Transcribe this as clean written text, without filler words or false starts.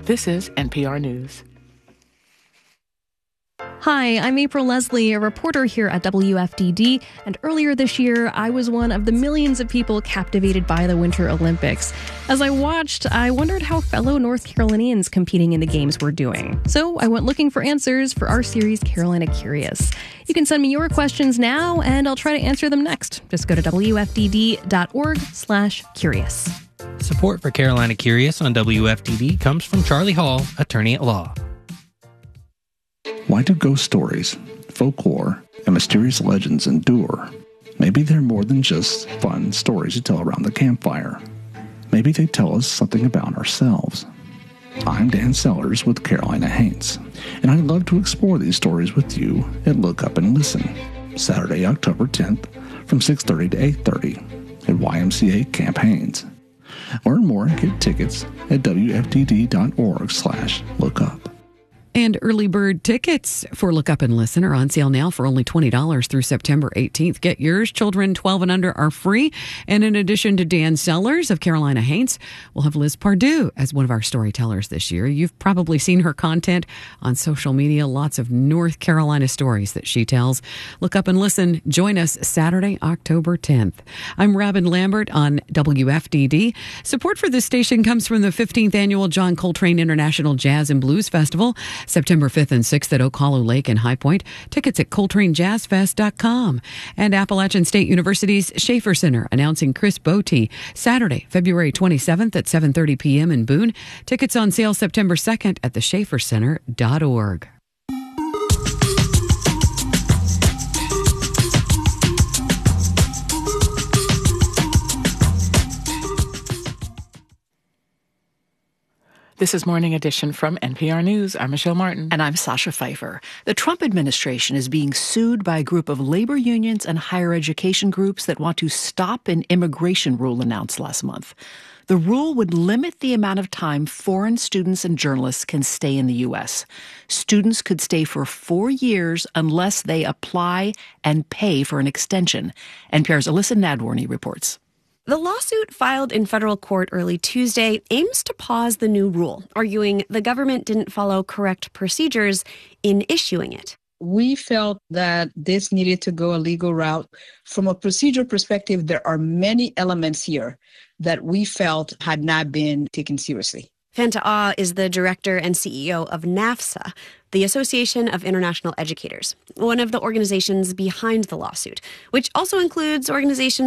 This is NPR News. Hi, I'm April Leslie, a reporter here at WFDD, and earlier this year, I was one of the millions of people captivated by the Winter Olympics. As I watched, I wondered how fellow North Carolinians competing in the games were doing. So I went looking for answers for our series, Carolina Curious. You can send me your questions now, and I'll try to answer them next. Just go to wfdd.org/curious. Support for Carolina Curious on WFDD comes from Charlie Hall, attorney at law. Why do ghost stories, folklore, and mysterious legends endure? Maybe they're more than just fun stories to tell around the campfire. Maybe they tell us something about ourselves. I'm Dan Sellers with Carolina Haints, and I'd love to explore these stories with you at Look Up and Listen, Saturday, October 10th from 6:30 to 8:30 at YMCA Camp Haines. Learn more and get tickets at wfdd.org/lookup. And early bird tickets for Look Up and Listen are on sale now for only $20 through September 18th. Get yours. Children 12 and under are free. And in addition to Dan Sellers of Carolina Haints, we'll have Liz Pardue as one of our storytellers this year. You've probably seen her content on social media. Lots of North Carolina stories that she tells. Look Up and Listen. Join us Saturday, October 10th. I'm Robin Lambert on WFDD. Support for this station comes from the 15th Annual John Coltrane International Jazz and Blues Festival, September 5th and 6th at Ocala Lake and High Point. Tickets at ColtraneJazzFest.com. And Appalachian State University's Schaefer Center announcing Chris Botti Saturday, February 27th at 7:30 p.m. in Boone. Tickets on sale September 2nd at theschaefercenter.org. This is Morning Edition from NPR News. I'm Michelle Martin. And I'm Sasha Pfeiffer. The Trump administration is being sued by a group of labor unions and higher education groups that want to stop an immigration rule announced last month. The rule would limit the amount of time foreign students and journalists can stay in the U.S. Students could stay for 4 years unless they apply and pay for an extension. NPR's Alyssa Nadworny reports. The lawsuit filed in federal court early Tuesday aims to pause the new rule, arguing the government didn't follow correct procedures in issuing it. We felt that this needed to go a legal route. From a procedure perspective, there are many elements here that we felt had not been taken seriously. Fanta Ah is the director and CEO of NAFSA, the Association of International Educators, one of the organizations behind the lawsuit, which also includes organizations